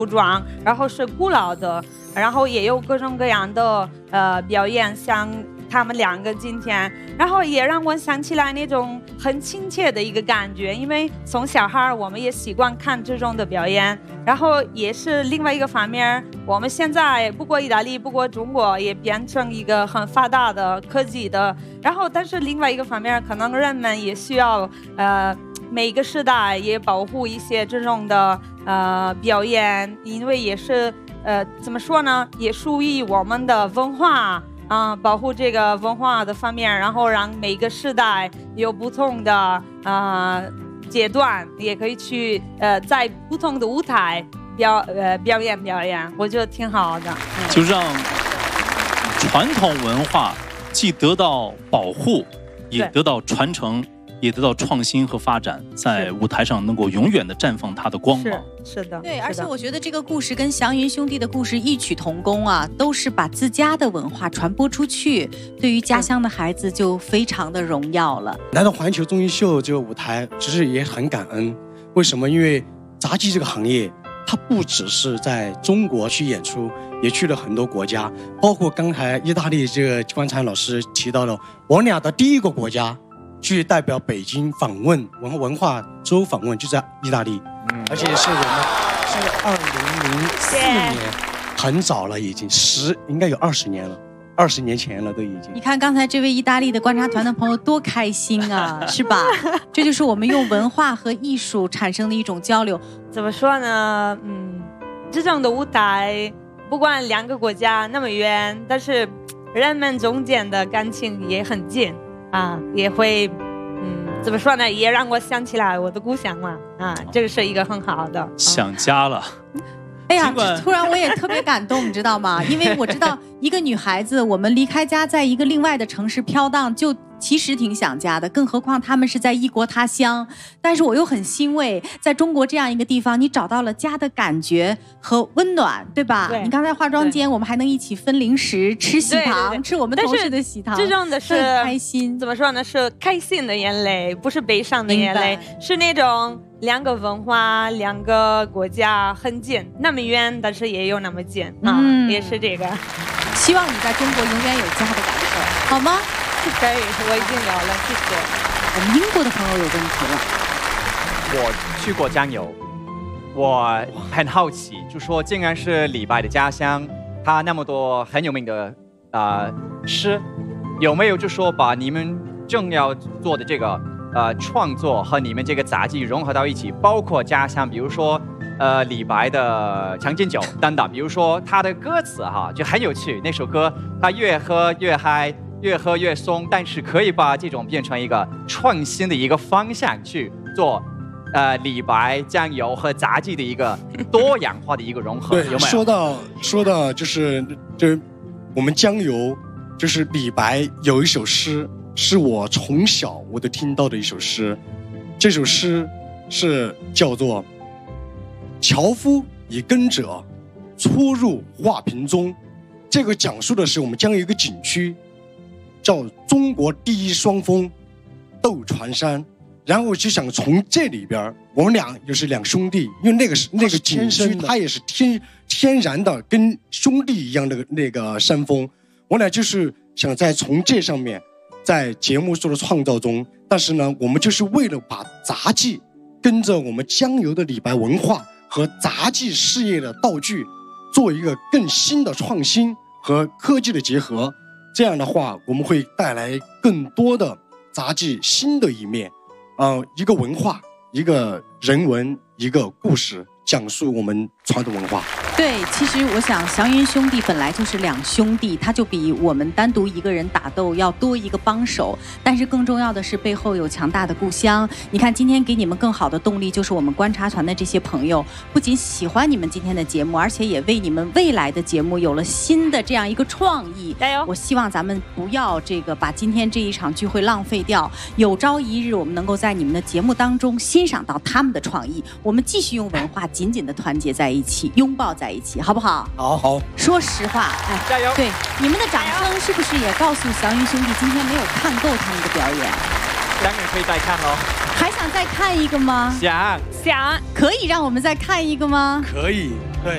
服装，然后是古老的，然后也有各种各样的表演，像他们两个今天，然后也让我想起来那种很亲切的一个感觉，因为从小孩我们也习惯看这种的表演，然后也是另外一个方面，我们现在不过意大利，不过中国也变成一个很发达的科技的，然后但是另外一个方面，可能人们也需要每个时代也保护一些这种的表演，因为也是怎么说呢，也属于我们的文化。保护这个文化的方面，然后让每个时代有不同的阶段，也可以去在不同的舞台表演，我觉得挺好的。 就让传统文化既得到保护，也得到传承，也得到创新和发展，在舞台上能够永远的绽放它的光芒。 是的， 对，而且我觉得这个故事跟祥云兄弟的故事异曲同工啊，都是把自家的文化传播出去，对于家乡的孩子就非常的荣耀了。 来到环球综艺秀这个舞台，其实也很感恩。为什么？因为杂技这个行业，它不只是在中国去演出，也去了很多国家，包括刚才意大利这个关禅老师提到的，我俩的第一个国家去代表北京访问文化周访问，就在意大利。而且是我们是2004年，很早了，已经应该有20年了，20年前了都已经。 你看刚才这位意大利的观察团的朋友多开心啊，是吧？这就是我们用文化和艺术产生的一种交流。 怎么说呢？这种的舞台，不管两个国家那么远，但是人们中间的感情也很近啊，也会。怎么说呢？也让我想起来我的故乡嘛，这个是一个很好的。 想家了。 哎呀，突然我也特别感动，你知道吗？因为我知道一个女孩子，我们离开家，在一个另外的城市飘荡，就其实挺想家的，更何况他们是在异国他乡。但是我又很欣慰，在中国这样一个地方，你找到了家的感觉和温暖，对吧？ 对， 你刚才化妆间，我们还能一起分零食、吃喜糖，吃我们同事的喜糖， 这种的是开心。 怎么说呢？是开心的眼泪，不是悲伤的眼泪，是那种两个文化、两个国家很近，那么远，但是也有那么近也是这个。 希望你在中国永远有家的感受，好吗？ 可以，我已经有了，谢谢。 我们英国的朋友有问题了。 我去过江油，我很好奇，就说竟然是李白的家乡，他那么多很有名的诗，有没有就说把你们正要做的这个创作和你们这个杂技融合到一起，包括家乡，比如说李白的《将进酒》等等，比如说他的歌词就很有趣，那首歌他越喝越嗨，越喝越松，但是可以把这种变成一个创新的一个方向去做，李白、酱油和杂技的一个多样化的一个融合，有没有？ 说到就是我们江油，就是李白有一首诗，是我从小我都听到的一首诗，这首诗是叫做“樵夫以耕者，初入画屏中”，这个讲述的是我们江油一个景区。叫中国第一双峰斗船山，然后我就想从这里边，我们俩就是两兄弟，因为那个景区它也是天然的跟兄弟一样的那个山峰，我俩就是想在从这上面，在节目做的创造中，但是呢，我们就是为了把杂技跟着我们江油的李白文化和杂技事业的道具，做一个更新的创新和科技的结合。这样的话，我们会带来更多的杂技新的一面，一个文化，一个人文，一个故事，讲述我们传统文化。 对，其实我想祥云兄弟本来就是两兄弟，他就比我们单独一个人打斗要多一个帮手，但是更重要的是背后有强大的故乡。你看今天给你们更好的动力，就是我们观察团的这些朋友，不仅喜欢你们今天的节目，而且也为你们未来的节目有了新的这样一个创意。 加油！ 我希望咱们不要把今天这一场聚会浪费掉，有朝一日我们能够在你们的节目当中欣赏到他们的创意，我们继续用文化紧紧的团结在一起，拥抱在一起，好不好？ 好。 说实话， 加油！ 对，你们的掌声是不是也告诉祥云兄弟今天没有看够他们的表演？ 当然可以再看喽。 还想再看一个吗？ 想， 可以让我们再看一个吗？ 可以。